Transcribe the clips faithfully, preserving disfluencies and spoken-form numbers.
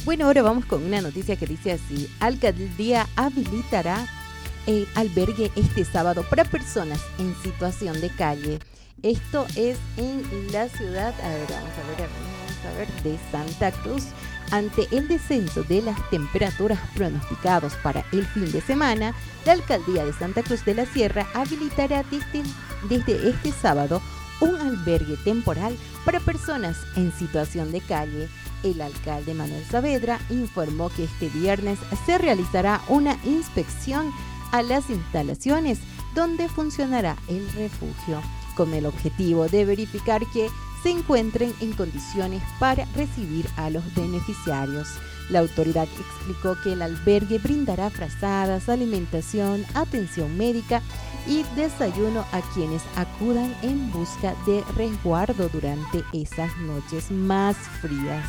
Bueno, ahora vamos con una noticia que dice así: Alcaldía habilitará el albergue este sábado para personas en situación de calle. Esto es en la ciudad, a ver, vamos a ver, vamos a ver, de Santa Cruz. Ante el descenso de las temperaturas pronosticados para el fin de semana, la Alcaldía de Santa Cruz de la Sierra habilitará desde, desde este sábado un albergue temporal para personas en situación de calle. El alcalde Manuel Saavedra informó que este viernes se realizará una inspección a las instalaciones donde funcionará el refugio, con el objetivo de verificar que se encuentren en condiciones para recibir a los beneficiarios. La autoridad explicó que el albergue brindará frazadas, alimentación, atención médica y desayuno a quienes acudan en busca de resguardo durante esas noches más frías.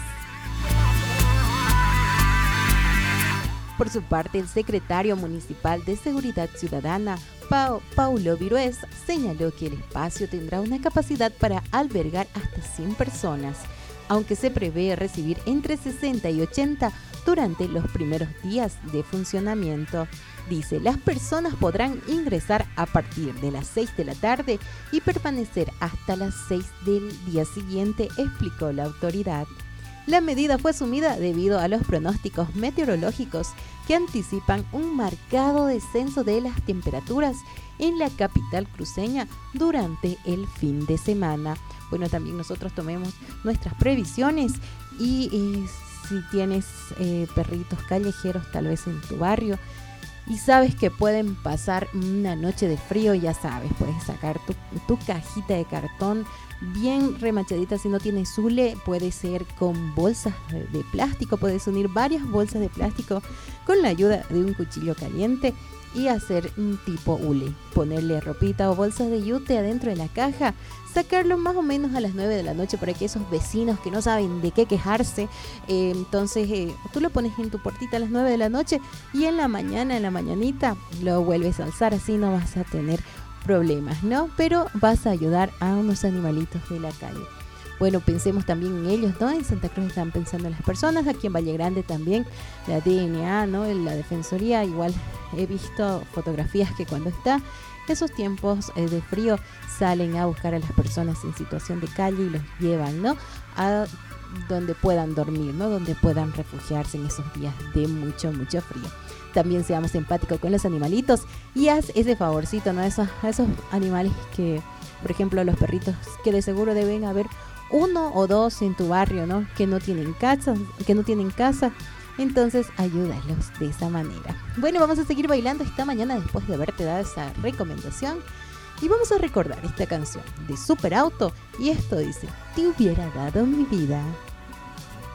Por su parte, el secretario municipal de Seguridad Ciudadana, Pa- Paulo Virués, señaló que el espacio tendrá una capacidad para albergar hasta cien personas, aunque se prevé recibir entre sesenta y ochenta durante los primeros días de funcionamiento. Dice, las personas podrán ingresar a partir de las seis de la tarde y permanecer hasta las seis del día siguiente, explicó la autoridad. La medida fue asumida debido a los pronósticos meteorológicos que anticipan un marcado descenso de las temperaturas en la capital cruceña durante el fin de semana. Bueno, también nosotros tomemos nuestras previsiones y eh, si tienes eh, perritos callejeros tal vez en tu barrio y sabes que pueden pasar una noche de frío, ya sabes, puedes sacar tu, tu cajita de cartón bien remachadita. Si no tienes hule, puede ser con bolsas de plástico, puedes unir varias bolsas de plástico con la ayuda de un cuchillo caliente y hacer un tipo hule, ponerle ropita o bolsas de yute adentro de la caja, sacarlo más o menos a las nueve de la noche para que esos vecinos que no saben de qué quejarse, eh, entonces eh, tú lo pones en tu puertita a las nueve de la noche y en la mañana, en la mañanita, lo vuelves a alzar, así no vas a tener problemas, ¿no? Pero vas a ayudar a unos animalitos de la calle. Bueno, pensemos también en ellos, ¿no? En Santa Cruz están pensando en las personas, aquí en Valle Grande también, la D N A, ¿no? La Defensoría, igual he visto fotografías que cuando está esos tiempos eh, de frío salen a buscar a las personas en situación de calle y los llevan, ¿no? A donde puedan dormir, ¿no? Donde puedan refugiarse en esos días de mucho, mucho frío. También seamos empáticos con los animalitos y haz ese favorcito, ¿no? Esos, esos animales que, por ejemplo, los perritos, que de seguro deben haber uno o dos en tu barrio, ¿no? Que no tienen casa, que no tienen casa. Entonces, ayúdalos de esa manera. Bueno, vamos a seguir bailando esta mañana después de haberte dado esa recomendación. Y vamos a recordar esta canción de Super Auto. Y esto dice, te hubiera dado mi vida.